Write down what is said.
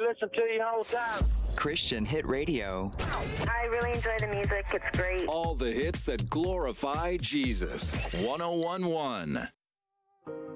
listen to you all the time. Christian Hit Radio. I really enjoy the music. It's great. All the hits that glorify Jesus. 1011.